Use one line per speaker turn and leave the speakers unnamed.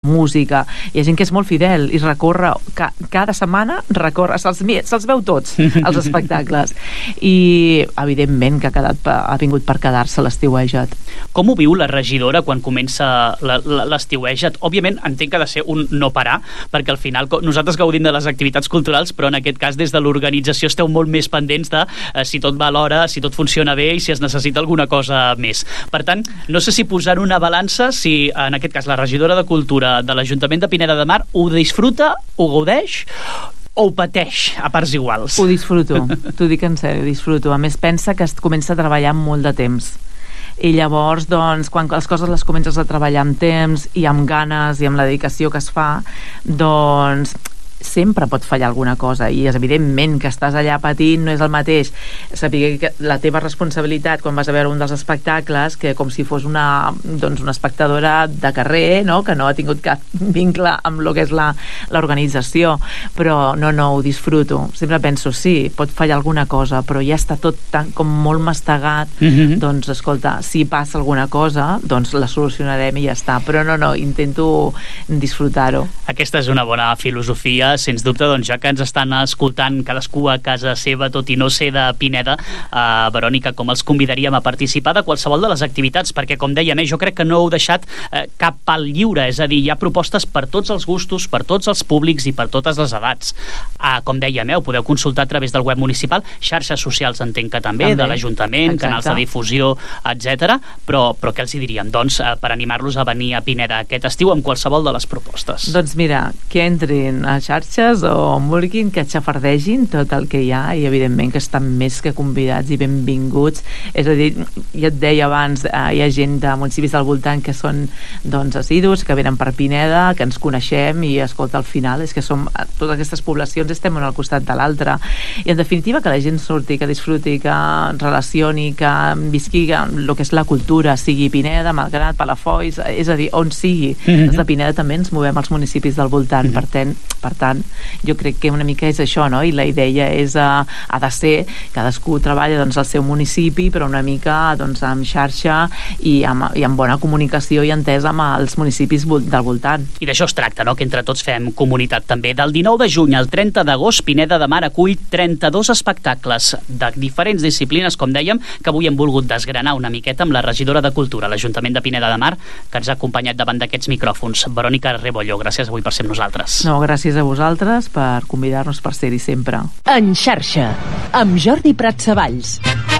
música. Hi ha gent que és molt fidel i recorre, cada setmana recorre, se'ls veu tots, els espectacles. I, evidentment, que ha vingut per quedar-se l'estiuejat.
Com ho viu la regidora quan comença l'estiuejat? Òbviament, entenc que ha de ser un no parar, perquè al final nosaltres gaudim de les activitats culturals, però en aquest cas des de l'organització esteu molt més pendents de si tot va a l'hora, si tot funciona bé i si es necessita alguna cosa més. Per tant, no sé si posar una balança, si en aquest cas la regidora de Cultura de l'Ajuntament de Pineda de Mar ho disfruta, ho gaudeix o ho pateix a parts iguals?
Ho disfruto, t'ho dic en sèrio, disfruto. A més, pensa que es comença a treballar amb molt de temps. I llavors, doncs, quan les coses les comences a treballar amb temps i amb ganes i amb la dedicació que es fa, doncs sempre pot fallar alguna cosa i és evidentment que estàs allà patint, no és el mateix saber que la teva responsabilitat quan vas a veure un dels espectacles que com si fos una espectadora de carrer, no? Que no ha tingut cap vincle amb el que és l'organització, però no, ho disfruto. Sempre penso, sí, pot fallar alguna cosa, però ja està tot tan com molt mastegat, doncs escolta, si passa alguna cosa, doncs la solucionarem i ja està, però no, intento disfrutar-ho.
Aquesta és una bona filosofia, sens dubte, doncs ja que ens estan escoltant cadascú a casa seva, tot i no ser de Pineda, Verònica, com els convidaríem a participar de qualsevol de les activitats, perquè com dèiem, jo crec que no heu deixat cap pal lliure, és a dir, hi ha propostes per tots els gustos, per tots els públics i per totes les edats. Com dèiem, ho podeu consultar a través del web municipal, xarxes socials entenc que també. De l'Ajuntament, canals de difusió, etc. Però què els hi diríem, doncs, per animar-los a venir a Pineda aquest estiu amb qualsevol de les propostes?
Doncs mira, que entrin a xarxes o on vulguin, que xafardegin tot el que hi ha i evidentment que estan més que convidats i benvinguts. És a dir, ja et deia abans, hi ha gent de municipis del voltant que són doncs assidus, que venen per Pineda, que ens coneixem i escolta, al final és que som totes aquestes poblacions estem una al costat de l'altra i en definitiva que la gent surti, que disfruti, que relacioni, que visqui el que és la cultura, sigui Pineda, Malgrat, Palafolls, és a dir, on sigui. Els de Pineda també ens movem als municipis del voltant, per tant, jo crec que una mica és això, no? I la idea és, ha de ser, cadascú treballa doncs al seu municipi, però una mica doncs amb xarxa i amb bona comunicació i entesa amb els municipis del voltant.
I d'això es tracta, no? Que entre tots fem comunitat també. Del 19 de juny al 30 d'agost, Pineda de Mar acull 32 espectacles de diferents disciplines, com dèiem, que avui hem volgut desgranar una miqueta amb la regidora de Cultura, l'Ajuntament de Pineda de Mar, que ens ha acompanyat davant d'aquests micròfons. Verònica Rebollo, gràcies avui per ser amb nosaltres.
No, gràcies a vosaltres per convidar-nos per ser-hi sempre.
En xarxa, amb Jordi Pratsavalls.